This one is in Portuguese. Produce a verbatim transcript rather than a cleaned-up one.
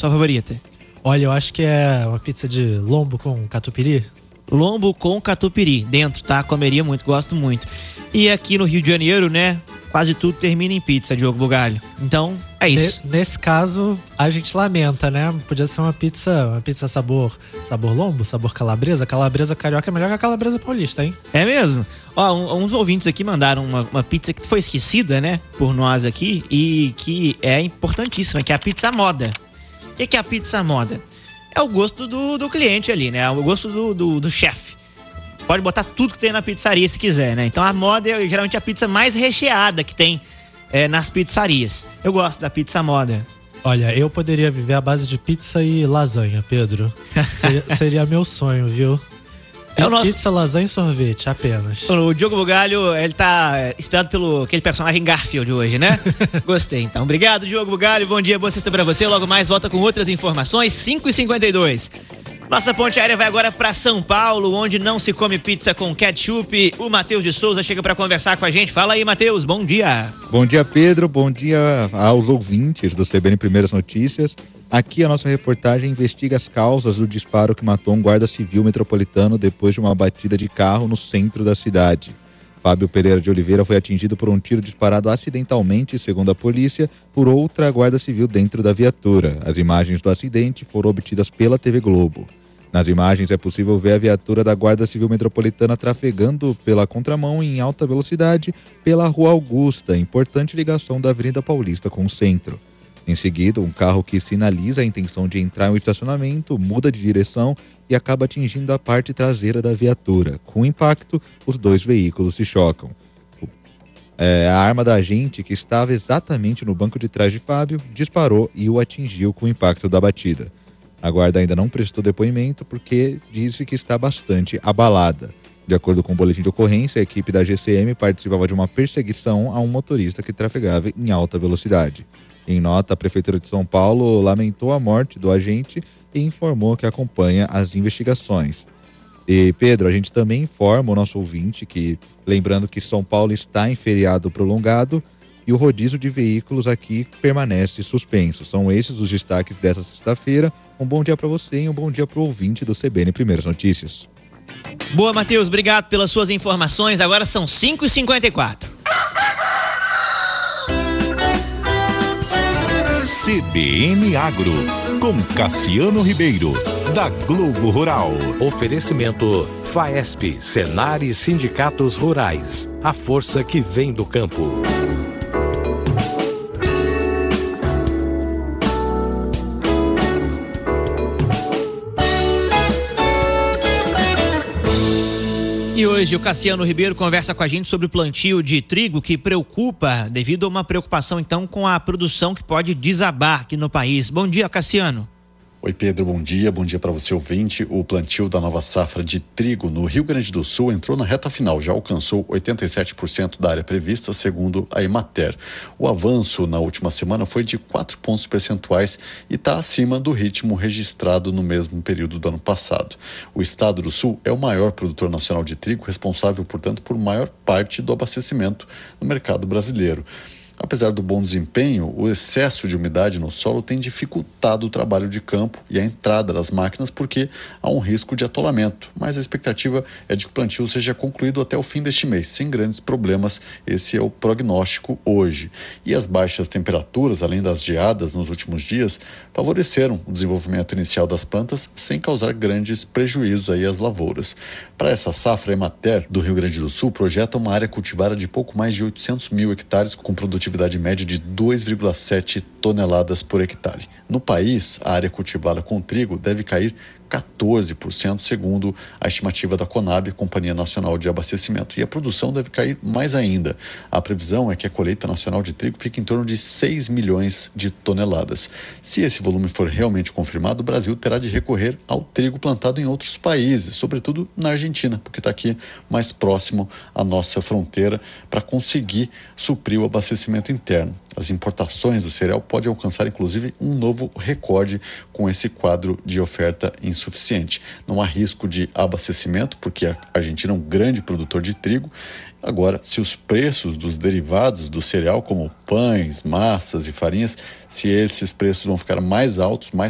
sua favorita? Olha, eu acho que é uma pizza de lombo com catupiry. Lombo com catupiry dentro, tá? Comeria muito, gosto muito. E aqui no Rio de Janeiro, né? Quase tudo termina em pizza, Diogo Bugalho. Então, é isso. Nesse caso, a gente lamenta, né? Podia ser uma pizza, uma pizza sabor, sabor lombo, sabor calabresa. Calabresa carioca é melhor que a calabresa paulista, hein? É mesmo? Ó, um, uns ouvintes aqui mandaram uma, uma pizza que foi esquecida, né? Por nós aqui e que é importantíssima, que é a pizza moda. O que, que é a pizza moda? É o gosto do, do cliente ali, né? É o gosto do, do, do chefe. Pode botar tudo que tem na pizzaria se quiser, né? Então a moda é geralmente a pizza mais recheada que tem é, nas pizzarias. Eu gosto da pizza moda. Olha, eu poderia viver à base de pizza e lasanha, Pedro. Seria, seria meu sonho, viu? É o nosso... Pizza, lasanha e sorvete, apenas. O Diogo Bugalho, ele tá inspirado pelo aquele personagem Garfield hoje, né? Gostei, então. Obrigado, Diogo Bugalho. Bom dia, boa sexta pra você. Logo mais, volta com outras informações. cinco e cinquenta e dois. Nossa ponte aérea vai agora para São Paulo, onde não se come pizza com ketchup. O Matheus de Souza chega para conversar com a gente. Fala aí, Matheus, bom dia. Bom dia, Pedro. Bom dia aos ouvintes do C B N Primeiras Notícias. Aqui a nossa reportagem investiga as causas do disparo que matou um guarda civil metropolitano depois de uma batida de carro no centro da cidade. Fábio Pereira de Oliveira foi atingido por um tiro disparado acidentalmente, segundo a polícia, por outra guarda civil dentro da viatura. As imagens do acidente foram obtidas pela T V Globo. Nas imagens é possível ver a viatura da Guarda Civil Metropolitana trafegando pela contramão em alta velocidade pela Rua Augusta, importante ligação da Avenida Paulista com o centro. Em seguida, um carro que sinaliza a intenção de entrar em um estacionamento muda de direção e acaba atingindo a parte traseira da viatura. Com o impacto, os dois veículos se chocam. É, a arma da agente, que estava exatamente no banco de trás de Fábio, disparou e o atingiu com o impacto da batida. A guarda ainda não prestou depoimento porque disse que está bastante abalada. De acordo com o boletim de ocorrência, a equipe da G C M participava de uma perseguição a um motorista que trafegava em alta velocidade. Em nota, a Prefeitura de São Paulo lamentou a morte do agente e informou que acompanha as investigações. E, Pedro, a gente também informa o nosso ouvinte que, lembrando que São Paulo está em feriado prolongado, e o rodízio de veículos aqui permanece suspenso. São esses os destaques dessa sexta-feira. Um bom dia para você e um bom dia para o ouvinte do C B N Primeiras Notícias. Boa, Matheus. Obrigado pelas suas informações. Agora são cinco e cinquenta e quatro. C B N Agro, com Cassiano Ribeiro, da Globo Rural. Oferecimento Faesp, Senar e Sindicatos Rurais. A força que vem do campo. E hoje o Cassiano Ribeiro conversa com a gente sobre o plantio de trigo que preocupa, devido a uma preocupação então com a produção que pode desabar aqui no país. Bom dia, Cassiano. Oi, Pedro, bom dia. Bom dia para você, ouvinte. O plantio da nova safra de trigo no Rio Grande do Sul entrou na reta final, já alcançou oitenta e sete por cento da área prevista, segundo a Emater. O avanço na última semana foi de quatro pontos percentuais e está acima do ritmo registrado no mesmo período do ano passado. O estado do Sul é o maior produtor nacional de trigo, responsável, portanto, por maior parte do abastecimento no mercado brasileiro. Apesar do bom desempenho, o excesso de umidade no solo tem dificultado o trabalho de campo e a entrada das máquinas porque há um risco de atolamento, mas a expectativa é de que o plantio seja concluído até o fim deste mês, sem grandes problemas. Esse é o prognóstico hoje. E as baixas temperaturas, além das geadas nos últimos dias, favoreceram o desenvolvimento inicial das plantas sem causar grandes prejuízos aí às lavouras. Para essa safra, a Emater do Rio Grande do Sul projeta uma área cultivada de pouco mais de oitocentos mil hectares com produtividade média de dois vírgula sete toneladas por hectare. No país, a área cultivada com trigo deve cair quatorze por cento, segundo a estimativa da Conab, Companhia Nacional de Abastecimento. E a produção deve cair mais ainda. A previsão é que a colheita nacional de trigo fique em torno de seis milhões de toneladas. Se esse volume for realmente confirmado, o Brasil terá de recorrer ao trigo plantado em outros países, sobretudo na Argentina, porque está aqui mais próximo à nossa fronteira, para conseguir suprir o abastecimento interno. As importações do cereal podem alcançar, inclusive, um novo recorde com esse quadro de oferta insuficiente. Não há risco de abastecimento, porque a Argentina é um grande produtor de trigo. Agora, se os preços dos derivados do cereal, como pães, massas e farinhas, se esses preços vão ficar mais altos, mais